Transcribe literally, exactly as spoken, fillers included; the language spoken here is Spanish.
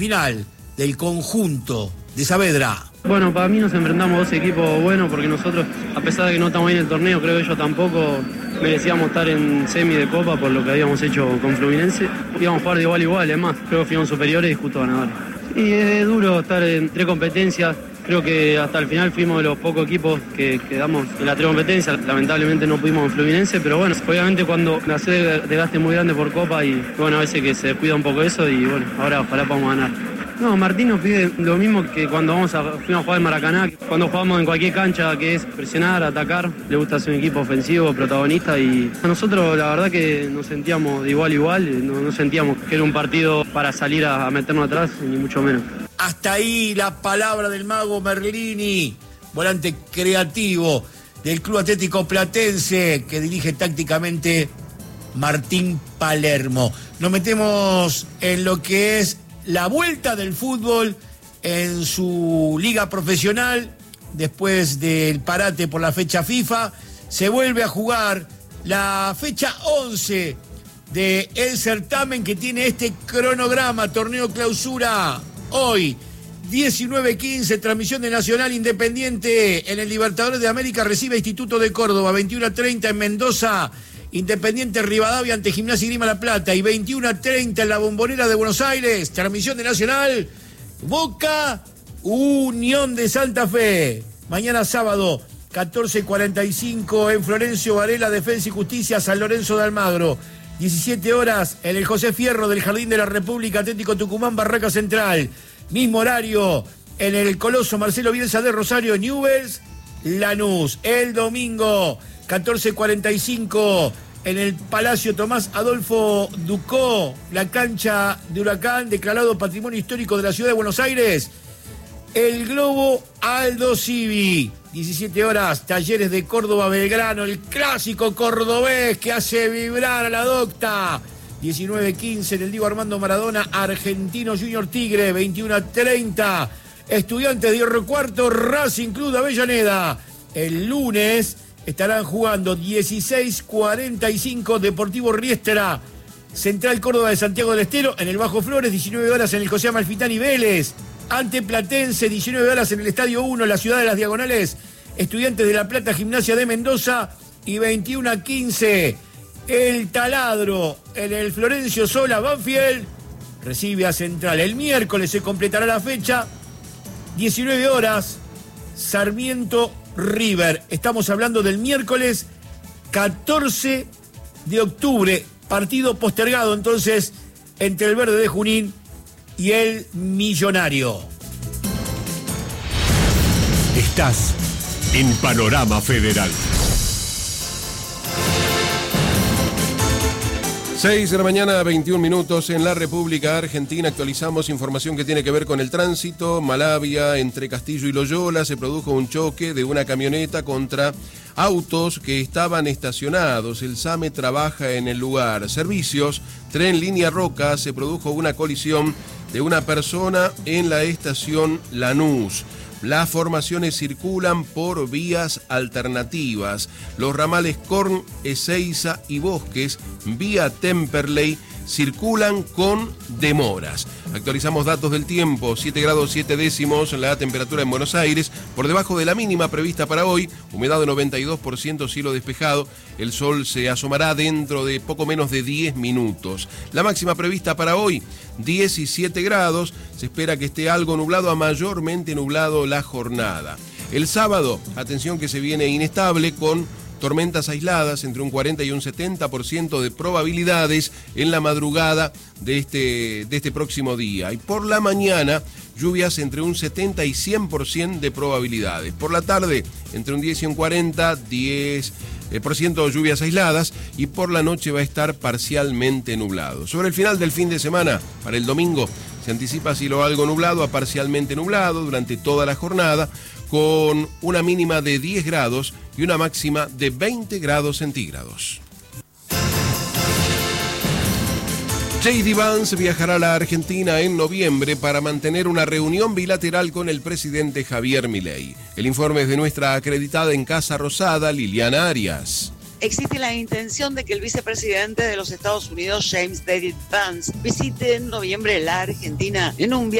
final del conjunto de Saavedra. Bueno, para mí nos enfrentamos dos equipos buenos porque nosotros, a pesar de que no estamos bien en el torneo, creo que ellos tampoco merecíamos estar en semi de Copa por lo que habíamos hecho con Fluminense. Íbamos a jugar de igual a igual, es más, creo que fuimos superiores y justo ganadores. Y es duro estar en tres competencias, creo que hasta el final fuimos de los pocos equipos que quedamos en las tres competencias, lamentablemente no pudimos en Fluminense, pero bueno, obviamente cuando la sede de gaste muy grande por Copa y bueno, a veces que se descuida un poco eso y bueno, ahora ojalá podamos ganar. No, Martín nos pide lo mismo que cuando vamos a, fuimos a jugar en Maracaná, cuando jugamos en cualquier cancha, que es presionar, atacar. Le gusta ser un equipo ofensivo, protagonista, y a nosotros la verdad que nos sentíamos de igual a igual, no, no sentíamos que era un partido para salir a, a meternos atrás, ni mucho menos. Hasta ahí la palabra del mago Merlini, volante creativo del Club Atlético Platense, que dirige tácticamente Martín Palermo. Nos metemos en lo que es la vuelta del fútbol en su liga profesional. Después del parate por la fecha FIFA, se vuelve a jugar la fecha once del certamen que tiene este cronograma, torneo clausura. Hoy, diecinueve quince, transmisión de Nacional Independiente en el Libertadores de América, recibe Instituto de Córdoba. Veintiuno treinta en Mendoza, Independiente Rivadavia ante Gimnasia y Grima La Plata. Y veintiuno treinta en la Bombonera de Buenos Aires, transmisión de Nacional, Boca Unión de Santa Fe. Mañana sábado, catorce cuarenta y cinco en Florencio Varela, Defensa y Justicia, San Lorenzo de Almagro. diecisiete horas en el José Fierro del Jardín de la República, Atlético Tucumán, Barraca Central. Mismo horario en el Coloso Marcelo Bielsa de Rosario, Newell's, Lanús. El domingo, catorce cuarenta y cinco en el Palacio Tomás Adolfo Ducó, la cancha de Huracán, declarado Patrimonio Histórico de la Ciudad de Buenos Aires, el Globo Aldo Civi. diecisiete horas, Talleres de Córdoba Belgrano, el clásico cordobés que hace vibrar a la docta. diecinueve quince en el Diego Armando Maradona, Argentino Junior Tigre. veintiuno treinta, Estudiantes de Hierro Cuarto, Racing Club de Avellaneda. El lunes estarán jugando dieciséis cuarenta y cinco Deportivo Riestra, Central Córdoba de Santiago del Estero en el Bajo Flores. diecinueve horas en el José Amalfitani Vélez ante Platense. diecinueve horas en el Estadio uno, la Ciudad de las Diagonales, Estudiantes de La Plata, Gimnasia de Mendoza. Y veintiuno quince el Taladro en el Florencio Sola, Banfield recibe a Central. El miércoles se completará la fecha, diecinueve horas, Sarmiento River. Estamos hablando del miércoles catorce de octubre, partido postergado entonces entre el Verde de Junín y el Millonario. Estás en Panorama Federal. seis de la mañana, veintiún minutos en la República Argentina. Actualizamos información que tiene que ver con el tránsito. Malavia, entre Castillo y Loyola, se produjo un choque de una camioneta contra autos que estaban estacionados. El SAME trabaja en el lugar. Servicios, tren línea Roca, se produjo una colisión de una persona en la estación Lanús. Las formaciones circulan por vías alternativas. Los ramales Corn, Ezeiza y Bosques, vía Temperley, circulan con demoras. Actualizamos datos del tiempo. siete grados siete décimos la temperatura en Buenos Aires, por debajo de la mínima prevista para hoy. Humedad de noventa y dos por ciento, cielo despejado. El sol se asomará dentro de poco menos de diez minutos. La máxima prevista para hoy, diecisiete grados. Se espera que esté algo nublado a mayormente nublado la jornada. El sábado, atención que se viene inestable con tormentas aisladas entre un cuarenta y un setenta por ciento de probabilidades en la madrugada de este, de este próximo día. Y por la mañana, lluvias entre un setenta y cien por ciento de probabilidades. Por la tarde, entre un diez y un cuarenta, diez por ciento de lluvias aisladas. Y por la noche va a estar parcialmente nublado. Sobre el final del fin de semana, para el domingo, se anticipa cielo algo nublado a parcialmente nublado durante toda la jornada, con una mínima de diez grados y una máxima de veinte grados centígrados. J D Vance viajará a la Argentina en noviembre para mantener una reunión bilateral con el presidente Javier Milei. El informe es de nuestra acreditada en Casa Rosada, Liliana Arias. existe la intención de que el vicepresidente de los Estados Unidos, James David Vance, visite en noviembre la Argentina en un viaje